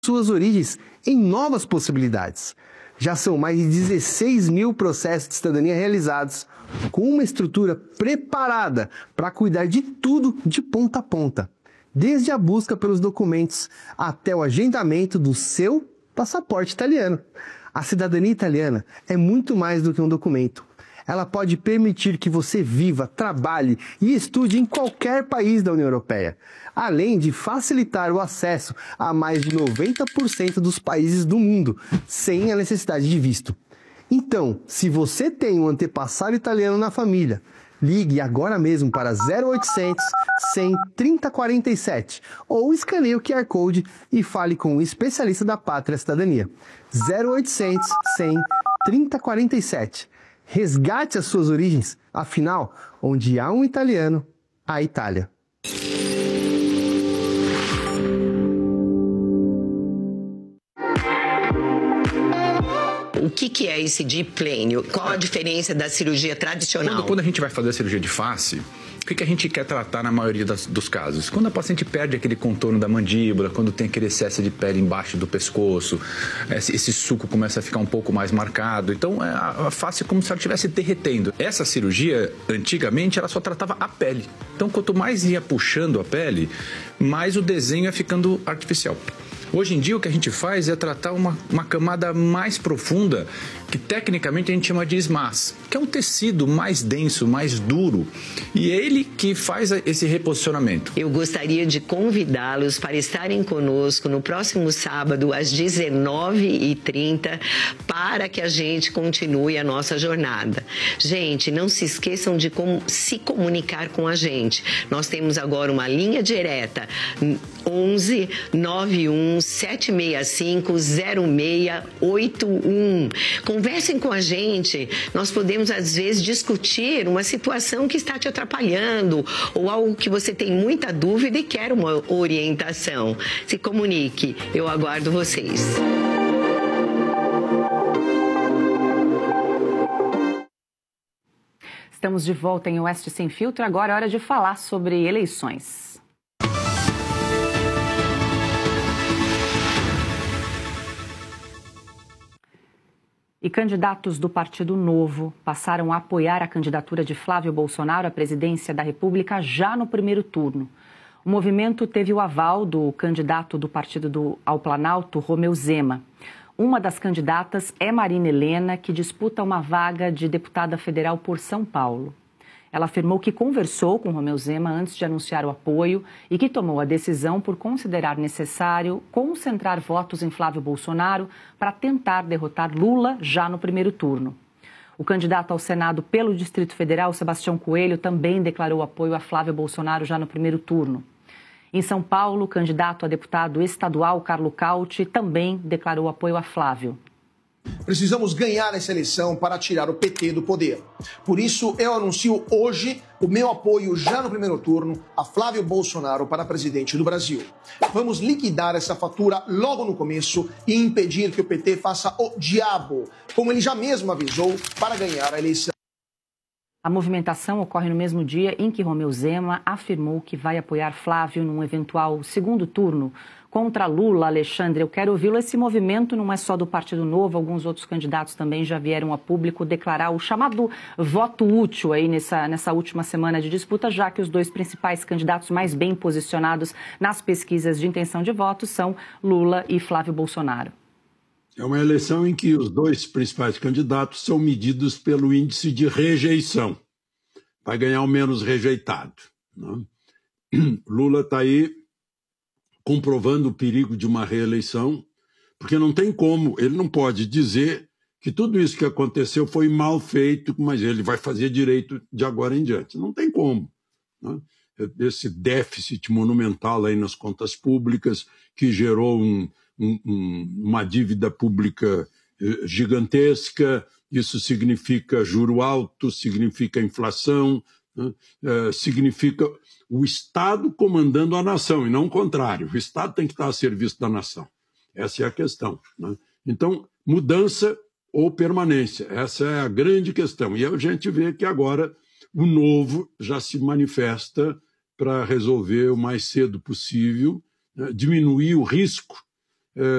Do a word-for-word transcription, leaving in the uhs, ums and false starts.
suas origens em novas possibilidades. Já são mais de dezesseis mil processos de cidadania realizados, com uma estrutura preparada para cuidar de tudo de ponta a ponta, desde a busca pelos documentos até o agendamento do seu passaporte italiano. A cidadania italiana é muito mais do que um documento. Ela pode permitir que você viva, trabalhe e estude em qualquer país da União Europeia, além de facilitar o acesso a mais de noventa por cento dos países do mundo, sem a necessidade de visto. Então, se você tem um antepassado italiano na família, ligue agora mesmo para zero oitocentos, cem, trinta quarenta e sete ou escaneie o Q R Code e fale com um especialista da Pátria Cidadania. zero oitocentos, cem, trinta quarenta e sete. Resgate as suas origens, afinal, onde há um italiano, há Itália. O que, que é esse diplênio? Qual a diferença da cirurgia tradicional? Quando, quando a gente vai fazer a cirurgia de face, o que, que a gente quer tratar na maioria das, dos casos? Quando a paciente perde aquele contorno da mandíbula, quando tem aquele excesso de pele embaixo do pescoço, esse, esse suco começa a ficar um pouco mais marcado. Então, a, a face é como se ela estivesse derretendo. Essa cirurgia, antigamente, ela só tratava a pele. Então, quanto mais ia puxando a pele, mais o desenho ia ficando artificial. Hoje em dia, o que a gente faz é tratar uma, uma camada mais profunda, que tecnicamente a gente chama de S M A S, que é um tecido mais denso, mais duro, e é ele que faz esse reposicionamento. Eu gostaria de convidá-los para estarem conosco no próximo sábado, às dezenove e trinta, para que a gente continue a nossa jornada. Gente, não se esqueçam de como se comunicar com a gente. Nós temos agora uma linha direta, onze, nove um, sete seis cinco, zero seis oito um. Conversem com a gente. Nós podemos, às vezes, discutir uma situação que está te atrapalhando ou algo que você tem muita dúvida e quer uma orientação. Se comunique. Eu aguardo vocês. Estamos de volta em Oeste Sem Filtro. Agora é hora de falar sobre eleições. E candidatos do Partido Novo passaram a apoiar a candidatura de Flávio Bolsonaro à presidência da República já no primeiro turno. O movimento teve o aval do candidato do Partido do, ao Planalto, Romeu Zema. Uma das candidatas é Marina Helena, que disputa uma vaga de deputada federal por São Paulo. Ela afirmou que conversou com Romeu Zema antes de anunciar o apoio e que tomou a decisão por considerar necessário concentrar votos em Flávio Bolsonaro para tentar derrotar Lula já no primeiro turno. O candidato ao Senado pelo Distrito Federal, Sebastião Coelho, também declarou apoio a Flávio Bolsonaro já no primeiro turno. Em São Paulo, o candidato a deputado estadual, Carlo Cauti, também declarou apoio a Flávio. Precisamos ganhar essa eleição para tirar o P T do poder. Por isso, eu anuncio hoje o meu apoio já no primeiro turno a Flávio Bolsonaro para presidente do Brasil. Vamos liquidar essa fatura logo no começo e impedir que o P T faça o diabo, como ele já mesmo avisou, para ganhar a eleição. A movimentação ocorre no mesmo dia em que Romeu Zema afirmou que vai apoiar Flávio num eventual segundo turno contra Lula. Alexandre, eu quero ouvi-lo. Esse movimento não é só do Partido Novo, alguns outros candidatos também já vieram a público declarar o chamado voto útil aí nessa, nessa última semana de disputa, já que os dois principais candidatos mais bem posicionados nas pesquisas de intenção de voto são Lula e Flávio Bolsonaro. É uma eleição em que os dois principais candidatos são medidos pelo índice de rejeição. Vai ganhar o menos rejeitado, né? Lula está aí comprovando o perigo de uma reeleição, porque não tem como, ele não pode dizer que tudo isso que aconteceu foi mal feito, mas ele vai fazer direito de agora em diante. Não tem como, né? Esse déficit monumental aí nas contas públicas que gerou um Um, um, uma dívida pública gigantesca, isso significa juro alto, significa inflação, né? é, significa o Estado comandando a nação, e não o contrário. O Estado tem que estar a serviço da nação. Essa é a questão, né? Então, mudança ou permanência, essa é a grande questão. E a gente vê que agora o novo já se manifesta para resolver o mais cedo possível, né? Diminuir o risco